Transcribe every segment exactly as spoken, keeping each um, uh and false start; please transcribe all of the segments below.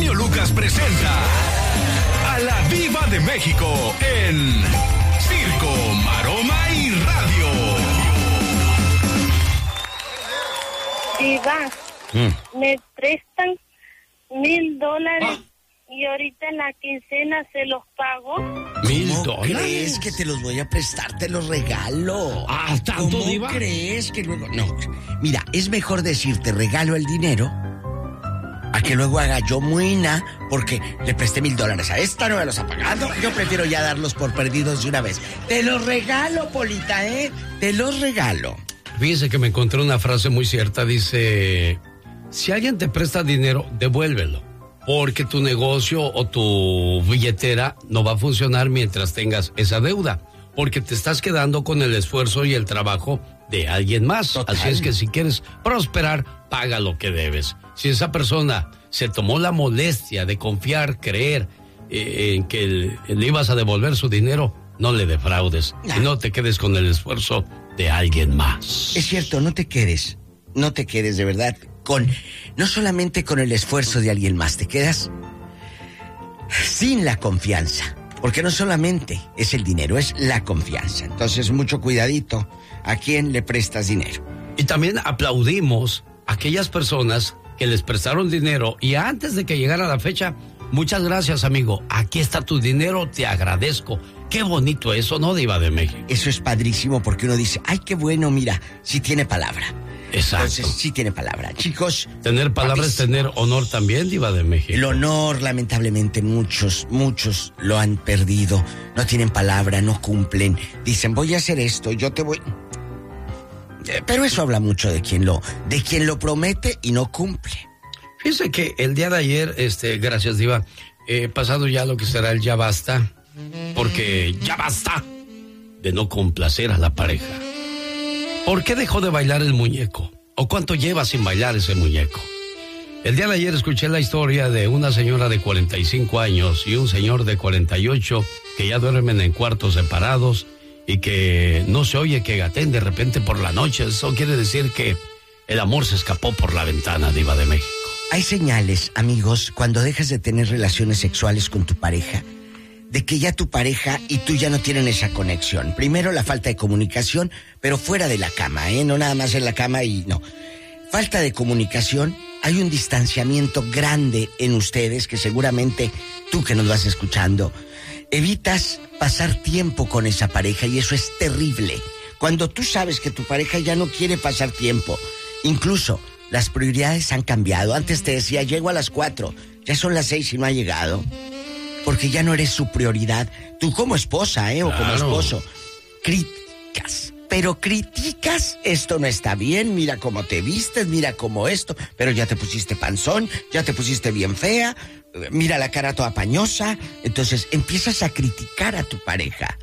genio Lucas presenta a la Diva de México en Circo, Maroma y Radio. Diva, mm. me prestan mil dólares y ahorita en la quincena se los pago. ¿Mil dólares? ¿Crees que te los voy a prestar? Te los regalo. Ah, ¿tanto, ¿Cómo Diva? crees que luego...? No, mira, es mejor decir te regalo el dinero a que luego haga yo muina porque le presté mil dólares a esta, no me los ha pagado. Yo prefiero ya darlos por perdidos de una vez. Te los regalo, Polita, ¿eh? Te los regalo. Fíjese que me encontré una frase muy cierta, dice... Si alguien te presta dinero, devuélvelo, porque tu negocio o tu billetera no va a funcionar mientras tengas esa deuda, porque te estás quedando con el esfuerzo y el trabajo de alguien más. Total. Así es que si quieres prosperar, paga lo que debes. Si esa persona se tomó la molestia de confiar, creer eh, en que le, le ibas a devolver su dinero, no le defraudes no. y no te quedes con el esfuerzo de alguien más. Es cierto, no te quedes, no te quedes de verdad con, no solamente con el esfuerzo de alguien más, te quedas sin la confianza, porque no solamente es el dinero, es la confianza. Entonces, mucho cuidadito a quién le prestas dinero. Y también aplaudimos a aquellas personas que les prestaron dinero y antes de que llegara la fecha, muchas gracias, amigo, aquí está tu dinero, te agradezco. Qué bonito eso, ¿no, Diva de México? Eso es padrísimo porque uno dice, ay, qué bueno, mira, sí tiene palabra. Exacto. Entonces, sí tiene palabra. Chicos... Tener palabra es tener honor también, Diva de México. El honor, lamentablemente, muchos, muchos lo han perdido. No tienen palabra, no cumplen. Dicen, voy a hacer esto, yo te voy... Pero eso habla mucho de quien lo, de quien lo promete y no cumple. Fíjese que el día de ayer, este, gracias, Diva, he pasado ya lo que será el ya basta, porque ya basta de no complacer a la pareja. ¿Por qué dejó de bailar el muñeco? ¿O cuánto lleva sin bailar ese muñeco? El día de ayer escuché la historia de una señora de cuarenta y cinco años y un señor de cuarenta y ocho que ya duermen en cuartos separados y que no se oye que gateen de repente por la noche. Eso quiere decir que el amor se escapó por la ventana, Diva de México. Hay señales, amigos, cuando dejas de tener relaciones sexuales con tu pareja, de que ya tu pareja y tú ya no tienen esa conexión. Primero, la falta de comunicación, pero fuera de la cama, ¿eh? No nada más en la cama y no. Falta de comunicación, hay un distanciamiento grande en ustedes que seguramente tú que nos vas escuchando, evitas pasar tiempo con esa pareja y eso es terrible. Cuando tú sabes que tu pareja ya no quiere pasar tiempo, incluso las prioridades han cambiado. Antes te decía, llego a las cuatro, ya son las seis y no ha llegado. Porque ya no eres su prioridad. Tú como esposa, ¿eh? O claro. como esposo. Criticas. Pero criticas, esto no está bien, mira cómo te vistes, mira cómo esto, pero ya te pusiste panzón, ya te pusiste bien fea, mira la cara toda pañosa. Entonces empiezas a criticar a tu pareja.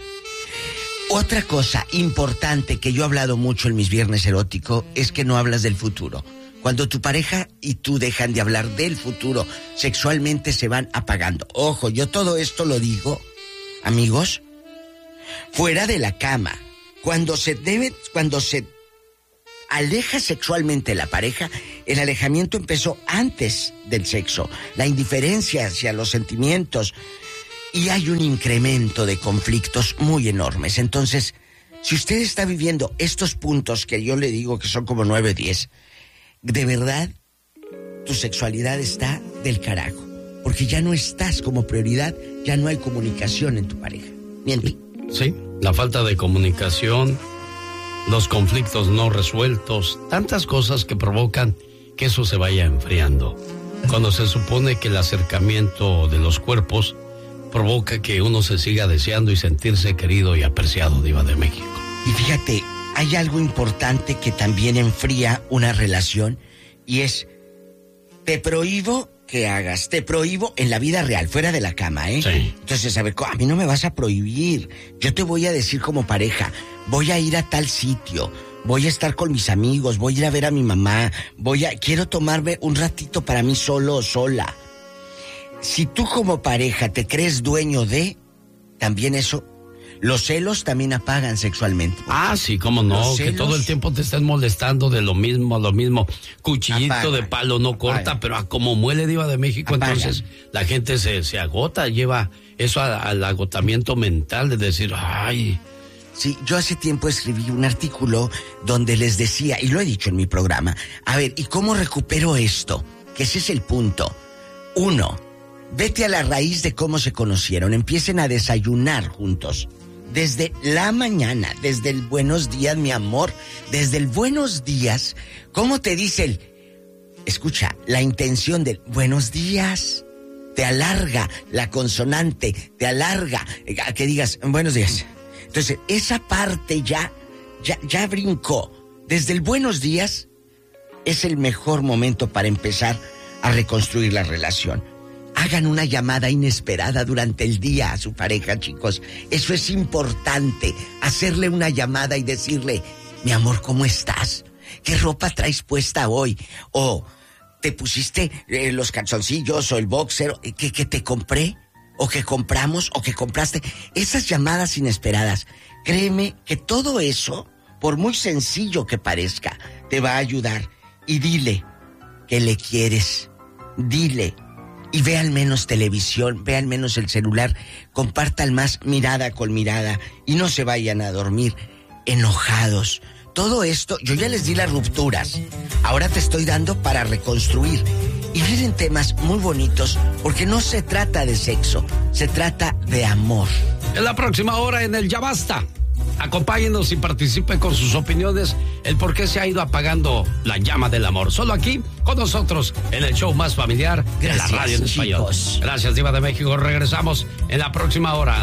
Otra cosa importante que yo he hablado mucho en mis viernes eróticos es que no hablas del futuro. Cuando tu pareja y tú dejan de hablar del futuro, sexualmente se van apagando. Ojo, yo todo esto lo digo, amigos, fuera de la cama. Cuando se debe, cuando se aleja sexualmente la pareja, el alejamiento empezó antes del sexo. La indiferencia hacia los sentimientos. Y hay un incremento de conflictos muy enormes. Entonces, si usted está viviendo estos puntos que yo le digo que son como nueve o diez... de verdad, tu sexualidad está del carajo. Porque ya no estás como prioridad, ya no hay comunicación en tu pareja. ¿Miente? Sí, la falta de comunicación, los conflictos no resueltos, tantas cosas que provocan que eso se vaya enfriando. Cuando se supone que el acercamiento de los cuerpos provoca que uno se siga deseando y sentirse querido y apreciado, Diva de México. Y fíjate, hay algo importante que también enfría una relación y es, te prohíbo que hagas, te prohíbo en la vida real, fuera de la cama, ¿eh? Sí. Entonces, a ver, a mí no me vas a prohibir, yo te voy a decir como pareja, voy a ir a tal sitio, voy a estar con mis amigos, voy a ir a ver a mi mamá, voy a, quiero tomarme un ratito para mí solo o sola. Si tú como pareja te crees dueño de, también eso Los celos también apagan sexualmente. Ah, sí, cómo no, que todo el tiempo te estén molestando de lo mismo, lo mismo. Cuchillito apagan. De palo no corta, apagan. Pero a como muele Diva de México, apagan. Entonces la gente se, se agota, lleva eso a, al agotamiento mental de decir, ay... Sí, yo hace tiempo escribí un artículo donde les decía, y lo he dicho en mi programa, a ver, ¿y cómo recupero esto? Que ese es el punto. Uno, vete a la raíz de cómo se conocieron, empiecen a desayunar juntos. Desde la mañana, desde el buenos días, mi amor, desde el buenos días, ¿cómo te dice el... Escucha, la intención del buenos días te alarga la consonante, te alarga a que digas buenos días. Entonces, esa parte ya, ya, ya brincó. Desde el buenos días es el mejor momento para empezar a reconstruir la relación. Hagan una llamada inesperada durante el día a su pareja, chicos. Eso es importante. Hacerle una llamada y decirle, mi amor, ¿cómo estás? ¿Qué ropa traes puesta hoy? O te pusiste eh, los calzoncillos o el boxer que, que te compré. O que compramos, o que compraste. Esas llamadas inesperadas. Créeme que todo eso, por muy sencillo que parezca, te va a ayudar. Y dile que le quieres. Dile. Y ve al menos televisión, ve al menos el celular. Compartan más mirada con mirada. Y no se vayan a dormir enojados. Todo esto, yo ya les di las rupturas. Ahora te estoy dando para reconstruir. Y vienen temas muy bonitos, porque no se trata de sexo, se trata de amor. En la próxima hora en el Ya Basta, acompáñenos y participen con sus opiniones, el por qué se ha ido apagando la llama del amor. Solo aquí, con nosotros, en el show más familiar de la radio en español. Gracias, Diva de México. Regresamos en la próxima hora.